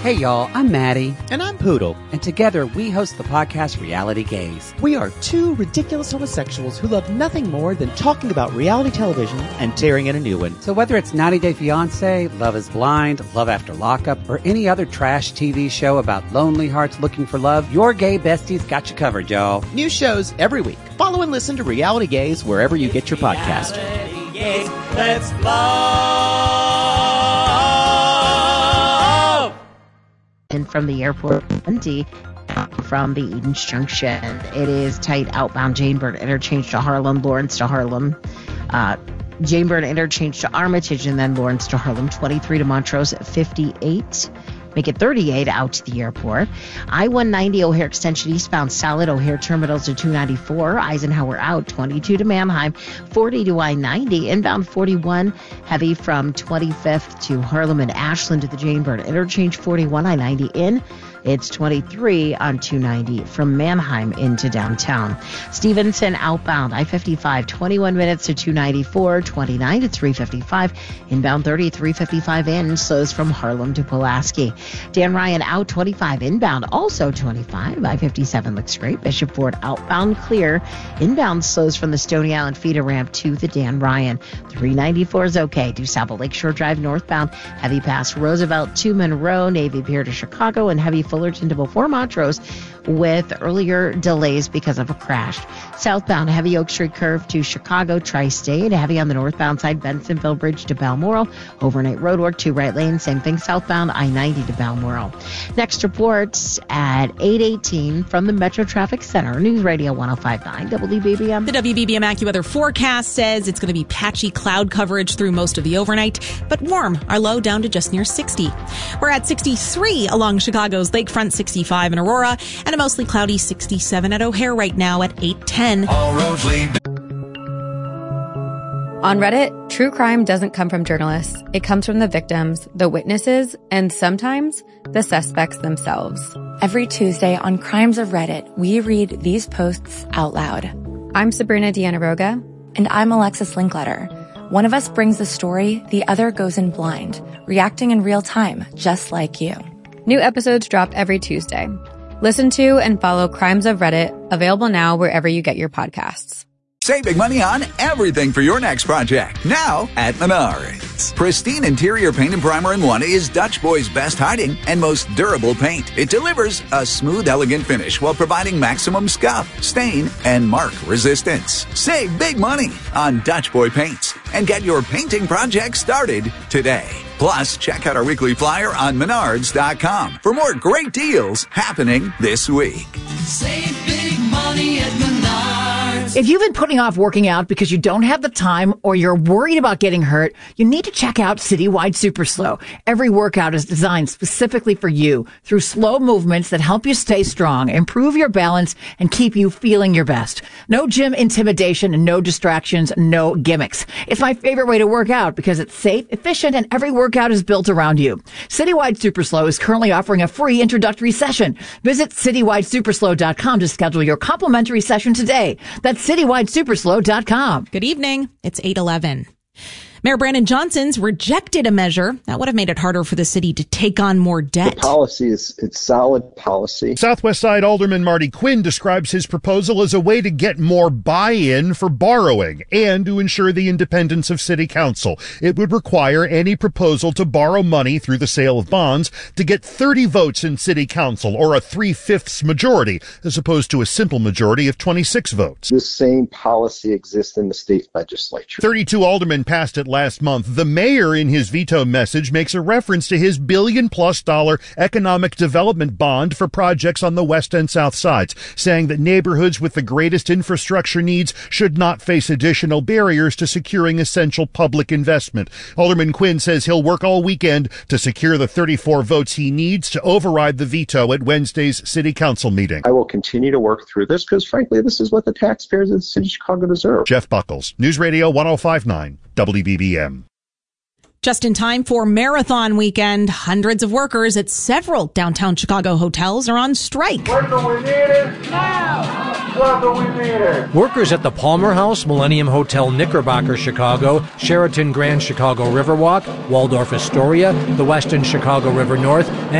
Hey y'all, I'm Maddie. And I'm Poodle. And together we host the podcast Reality Gaze. We are two ridiculous homosexuals who love nothing more than talking about reality television and tearing in a new one. So whether it's 90 Day Fiancé, Love is Blind, Love After Lockup, or any other trash TV show about lonely hearts looking for love, your gay besties got you covered, y'all. New shows every week. Follow and listen to Reality Gaze wherever you get your podcast. Reality Gaze, let's love. And from the airport, from the Edens Junction, it is tight outbound Jane Byrne interchange to Harlem, Lawrence to Harlem, Jane Byrne interchange to Armitage, and then Lawrence to Harlem, 23 to Montrose, 58. Make it 38 out to the airport. I-190 O'Hare Extension eastbound solid. O'Hare terminals to 294. Eisenhower out, 22 to Mannheim, 40 to I-90. Inbound 41 heavy from 25th to Harlem and Ashland to the Jane Byrne interchange. 41 I-90 in. It's 23 on 290 from Mannheim into downtown. Stevenson outbound I-55, 21 minutes to 294, 29 to 355. Inbound 30, 355 in. Slows from Harlem to Pulaski. Dan Ryan out 25 inbound, also 25. I-57 looks great. Bishop Ford outbound clear. Inbound slows from the Stony Island feeder ramp to the Dan Ryan. 394 is okay. DuSable Lakeshore Drive northbound. Heavy past Roosevelt to Monroe, Navy Pier to Chicago, and heavy Fullerton to before Montrose with earlier delays because of a crash. Southbound heavy Oak Street curve to Chicago Tri-State. Heavy on the northbound side, Bensonville Bridge to Balmoral. Overnight roadwork, 2 right lanes. Same thing southbound, I-90 to Balmoral. Next reports at 8:18 from the Metro Traffic Center. News Radio 105.9 WBBM. The WBBM AccuWeather forecast says it's going to be patchy cloud coverage through most of the overnight, but warm. Our low down to just near 60. We're at 63 along Chicago's Lakefront, 65 in Aurora, and a mostly cloudy 67 at O'Hare right now at 8:10. All roads lead. On Reddit, true crime doesn't come from journalists. It comes from the victims, the witnesses, and sometimes the suspects themselves. Every Tuesday on Crimes of Reddit, we read these posts out loud. I'm Sabrina Dianaroga. And I'm Alexis Linkletter. One of us brings the story, the other goes in blind, reacting in real time, just like you. New episodes drop every Tuesday. Listen to and follow Crimes of Reddit, available now wherever you get your podcasts. Save big money on everything for your next project. Now at Menards. Pristine interior paint and primer in one is Dutch Boy's best hiding and most durable paint. It delivers a smooth, elegant finish while providing maximum scuff, stain, and mark resistance. Save big money on Dutch Boy paints and get your painting project started today. Plus, check out our weekly flyer on Menards.com for more great deals happening this week. Save big money at Menards. If you've been putting off working out because you don't have the time or you're worried about getting hurt, you need to check out Citywide Super Slow. Every workout is designed specifically for you through slow movements that help you stay strong, improve your balance, and keep you feeling your best. No gym intimidation and no distractions, no gimmicks. It's my favorite way to work out because it's safe, efficient, and every workout is built around you. Citywide Super Slow is currently offering a free introductory session. Visit citywidesuperslow.com to schedule your complimentary session today. That's citywidesuperslow.com. Good evening. It's 8:11. Mayor Brandon Johnson's rejected a measure that would have made it harder for the city to take on more debt. The policy it's solid policy. Southwest Side Alderman Marty Quinn describes his proposal as a way to get more buy-in for borrowing and to ensure the independence of city council. It would require any proposal to borrow money through the sale of bonds to get 30 votes in city council, or a 3/5 majority, as opposed to a simple majority of 26 votes. This same policy exists in the state legislature. 32 aldermen passed it last month. The mayor, in his veto message, makes a reference to his $1 billion+ economic development bond for projects on the west and south sides, saying that neighborhoods with the greatest infrastructure needs should not face additional barriers to securing essential public investment. Alderman Quinn says he'll work all weekend to secure the 34 votes he needs to override the veto at Wednesday's city council meeting. I will continue to work through this because, frankly, this is what the taxpayers of the city of Chicago deserve. Jeff Buckles, News Radio 105.9 WBBM. Just in time for Marathon Weekend, hundreds of workers at several downtown Chicago hotels are on strike. When do we need it? Now! When do we need it? Workers at the Palmer House, Millennium Hotel Knickerbocker, Chicago, Sheraton Grand Chicago Riverwalk, Waldorf Astoria, the Westin Chicago River North,